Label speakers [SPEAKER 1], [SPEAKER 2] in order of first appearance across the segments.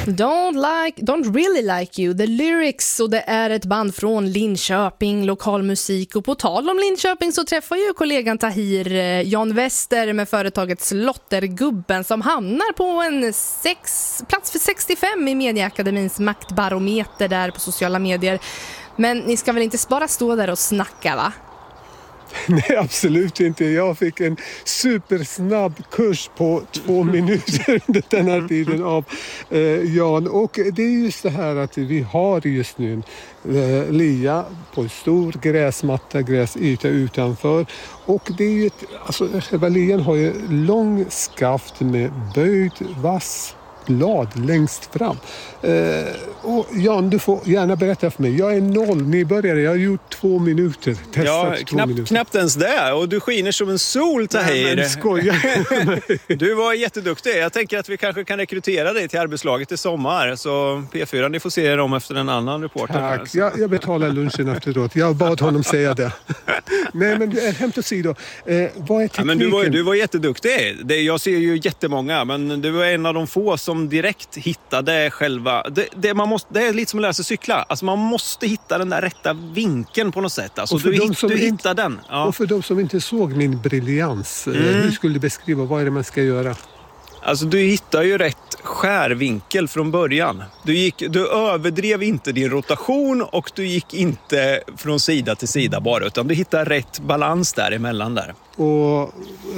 [SPEAKER 1] Don't really like you, the lyrics, och det är ett band från Linköping, lokal musik. Och på tal om Linköping så träffar ju kollegan Tahir Jan Wester med företaget Slottergubben som hamnar på en plats för 65 i Mediaakademins maktbarometer där på sociala medier. Men ni ska väl inte bara stå där och snacka, va?
[SPEAKER 2] Nej, absolut inte. Jag fick en supersnabb kurs på 2 minuter under den här tiden av Jan. Och det är just det här att vi har just nu en lia på en stor gräsyta utanför. Och det är ju själva lian har ju lång skaft med böjd vass blad längst fram. Och Jan, du får gärna berätta för mig. Jag är 0 nybörjare. Jag har gjort 2 minuter.
[SPEAKER 3] Knappt ens det. Och du skiner som en sol, Tahir.
[SPEAKER 2] Nej, men skojar.
[SPEAKER 3] Du var jätteduktig. Jag tänker att vi kanske kan rekrytera dig till arbetslaget i sommar. Så P4, ni får se dem efter en annan reporter.
[SPEAKER 2] Tack. Jag betalar lunchen efteråt. Jag bad honom säga det. Nej, men hämt och sidå. Vad är tekniken?
[SPEAKER 3] Men du var jätteduktig. Jag ser ju jättemånga. Men du var en av de få som direkt hittade själva. Det är lite som att lära sig cykla. Alltså man måste hitta den där rätta vinkeln på något sätt. Alltså du hittar den. Ja.
[SPEAKER 2] Och för de som inte såg min briljans, hur skulle du beskriva vad är det man ska göra?
[SPEAKER 3] Alltså du hittar ju rätt skärvinkel från början. Du överdrev inte din rotation och du gick inte från sida till sida bara, utan du hittar rätt balans däremellan där.
[SPEAKER 2] Och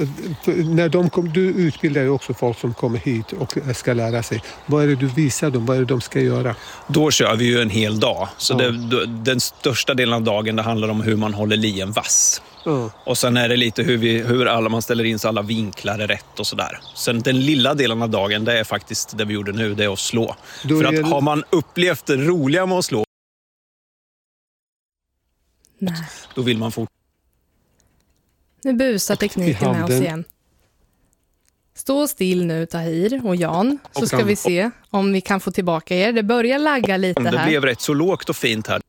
[SPEAKER 2] när du utbildar ju också folk som kommer hit och ska lära sig. Vad är det du visar dem? Vad är det de ska göra?
[SPEAKER 3] Då kör vi ju en hel dag. Så den största delen av dagen det handlar om hur man håller lien vass. Och sen är det lite hur alla man ställer in så alla vinklar är rätt och sådär. Sen den lilla delen av dagen, det är faktiskt det vi gjorde nu, det är att slå. För att har man upplevt det roliga med att slå, då vill man fortsätta.
[SPEAKER 1] Nu busar tekniken med oss igen. Stå still nu, Tahir och Jan, så ska vi se om vi kan få tillbaka er. Det börjar lagga lite här.
[SPEAKER 3] Det blev rätt så lågt och fint här.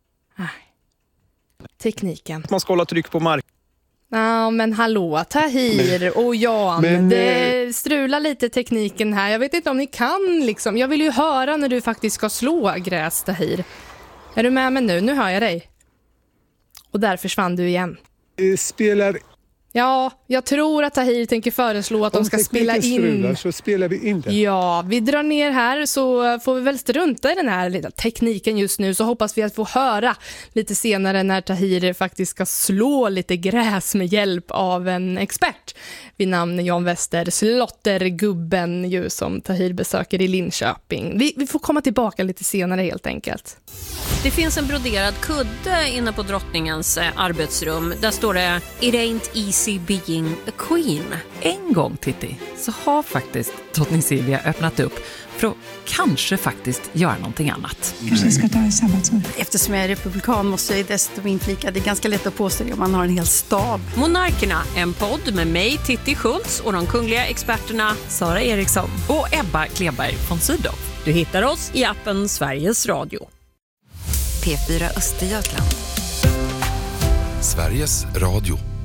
[SPEAKER 1] Tekniken.
[SPEAKER 3] Man ska hålla tryck på marken.
[SPEAKER 1] Ja, men hallå, Tahir och Jan. Det strular lite tekniken här. Jag vet inte om ni kan liksom. Jag vill ju höra när du faktiskt ska slå gräs, Tahir. Är du med mig nu? Nu hör jag dig. Och där försvann du igen.
[SPEAKER 2] Spelar...
[SPEAKER 1] Ja, jag tror att Tahir tänker föreslå att de ska spela in.
[SPEAKER 2] Strular, så spelar vi in det.
[SPEAKER 1] Ja, vi drar ner här så får vi väl strunta i den här lilla tekniken just nu. Så hoppas vi att få höra lite senare när Tahir faktiskt ska slå lite gräs med hjälp av en expert vid namn Jan Wester, Slottergubben ju, som Tahir besöker i Linköping. Vi får komma tillbaka lite senare helt enkelt.
[SPEAKER 4] Det finns en broderad kudde inne på drottningens arbetsrum. Där står det "It ain't easy being a queen".
[SPEAKER 5] En gång, Titti, så har faktiskt drottning Silvia öppnat upp för att kanske faktiskt göra någonting annat.
[SPEAKER 6] Kanske ska ta en sabbatsår.
[SPEAKER 7] Eftersom jag är republikan måste jag dessutom inflika. Det är ganska lätt att påstå om man har en hel stab.
[SPEAKER 4] Monarkerna, en podd med mig, Titti Schultz, och de kungliga experterna Sara Eriksson
[SPEAKER 5] och Ebba Kleberg von Sydow.
[SPEAKER 4] Du hittar oss i appen Sveriges Radio.
[SPEAKER 8] P4 Östergötland.
[SPEAKER 9] Sveriges Radio.